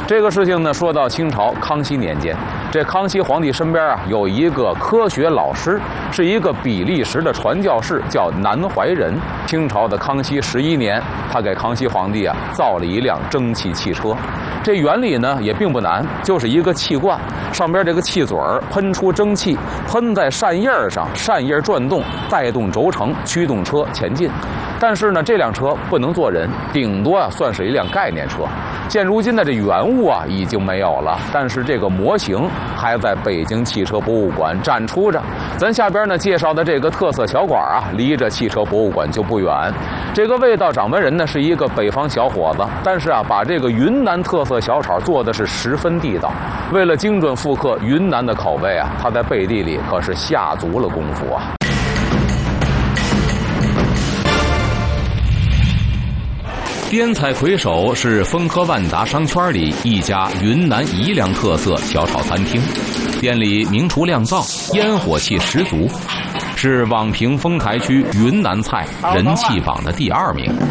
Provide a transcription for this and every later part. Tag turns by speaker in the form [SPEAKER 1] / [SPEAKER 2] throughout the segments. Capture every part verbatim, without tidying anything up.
[SPEAKER 1] 这个事情呢，说到清朝康熙年间，这康熙皇帝身边啊有一个科学老师，是一个比利时的传教士，叫南怀仁。清朝的康熙十一年，他给康熙皇帝啊造了一辆蒸汽汽车。这原理呢也并不难，就是一个气罐，上边这个气嘴儿喷出蒸汽，喷在扇叶上，扇叶转动，带动轴承，驱动车前进。但是呢，这辆车不能坐人，顶多啊算是一辆概念车。现如今的这原物啊已经没有了，但是这个模型还在北京汽车博物馆展出着。咱下边呢介绍的这个特色小馆啊，离着汽车博物馆就不远。这个味道掌门人呢是一个北方小伙子，但是啊把这个云南特色小炒做的是十分地道。为了精准复刻云南的口味啊，他在背地里可是下足了功夫啊。滇菜魁首是丰科万达商圈里一家云南彝良特色小炒餐厅，店里明厨亮灶，烟火气十足，是网评丰台区云南菜人气榜的第二名。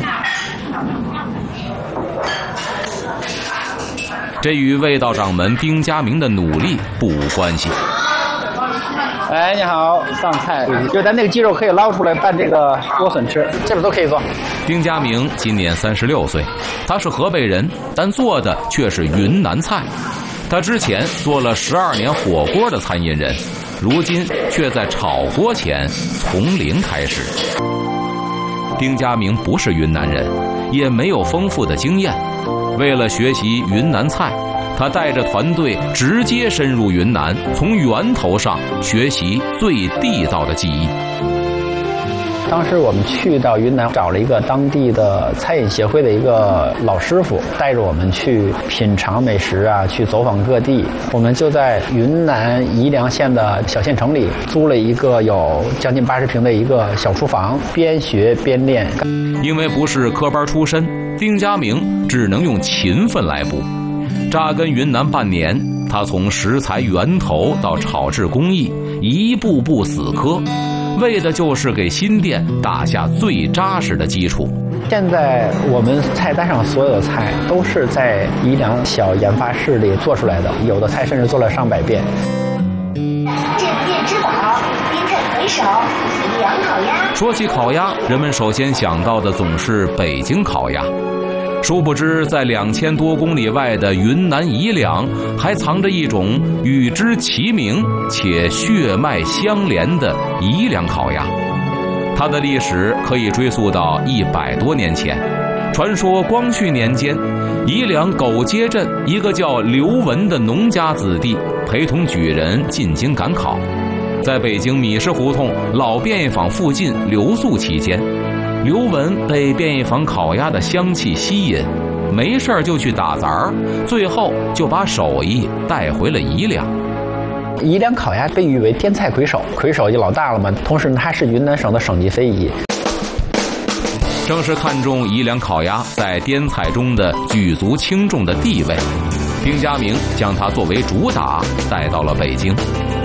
[SPEAKER 1] 这与味道掌门丁家明的努力不无关系。
[SPEAKER 2] 哎，你好，上菜，就咱那个鸡肉可以捞出来拌这个莴笋吃，这边都可以做。
[SPEAKER 1] 丁家明今年三十六岁，他是河北人，但做的却是云南菜。他之前做了十二年火锅的餐饮人，如今却在炒锅前从零开始。丁家明不是云南人，也没有丰富的经验，为了学习云南菜，他带着团队直接深入云南，从源头上学习最地道的技艺。
[SPEAKER 2] 当时我们去到云南，找了一个当地的餐饮协会的一个老师傅，带着我们去品尝美食啊，去走访各地。我们就在云南彝良县的小县城里租了一个有将近八十平的一个小厨房，边学边练。
[SPEAKER 1] 因为不是科班出身，丁家明只能用勤奋来补。扎根云南半年，他从食材源头到炒制工艺，一步步死磕，为的就是给新店打下最扎实的基础。
[SPEAKER 2] 现在我们菜单上所有的菜都是在彝良小研发室里做出来的，有的菜甚至做了上百遍。
[SPEAKER 3] 镇店之宝，滇菜魁首，彝良烤鸭。
[SPEAKER 1] 说起烤鸭，人们首先想到的总是北京烤鸭。殊不知，在两千多公里外的云南彝良，还藏着一种与之齐名且血脉相连的彝良烤鸭。它的历史可以追溯到一百多年前。传说光绪年间，彝良狗街镇一个叫刘文的农家子弟陪同举人进京赶考，在北京米市胡同老便宜坊附近留宿期间，刘文被便宜坊烤鸭的香气吸引，没事儿就去打杂儿，最后就把手艺带回了彝良。
[SPEAKER 2] 彝良烤鸭被誉为滇菜魁首，魁首就老大了嘛，同时它是云南省的省级非遗。
[SPEAKER 1] 正是看中彝良烤鸭在滇菜中的举足轻重的地位，丁家明将它作为主打带到了北京。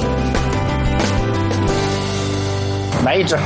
[SPEAKER 2] 来一只。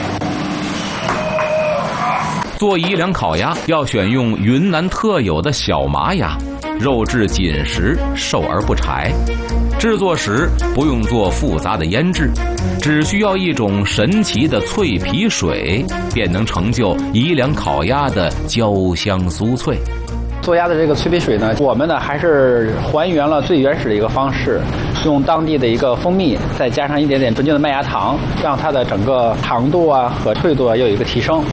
[SPEAKER 1] 做彝良烤鸭要选用云南特有的小麻鸭，肉质紧实，瘦而不柴。制作时不用做复杂的腌制，只需要一种神奇的脆皮水，便能成就彝良烤鸭的焦香酥脆。
[SPEAKER 2] 做鸭的这个脆皮水呢，我们呢还是还原了最原始的一个方式，用当地的一个蜂蜜，再加上一点点纯净的麦芽糖，让它的整个糖度啊和脆度啊又有一个提升。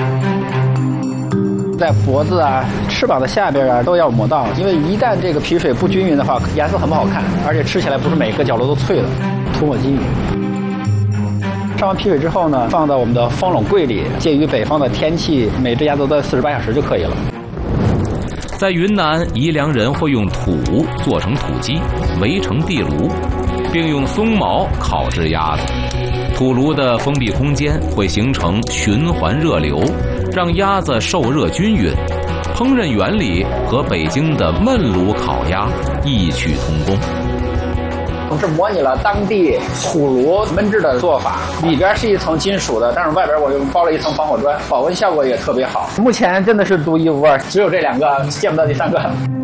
[SPEAKER 2] 在脖子啊、翅膀的下边啊都要抹到，因为一旦这个皮水不均匀的话，颜色很不好看，而且吃起来不是每个角落都脆的。涂抹均匀。上完皮水之后呢，放到我们的封冷柜里，介于北方的天气，每只鸭都在四十八小时就可以了。
[SPEAKER 1] 在云南，彝良人会用土做成土鸡，围成地炉，并用松毛烤制鸭子。土炉的封闭空间会形成循环热流，让鸭子受热均匀。烹饪原理和北京的焖炉烤鸭异曲同工。
[SPEAKER 2] 我是模拟了当地土炉焖制的做法，里边是一层金属的，但是外边我又包了一层防火砖，保温效果也特别好。目前真的是独一无二，只有这两个，见不到第三个。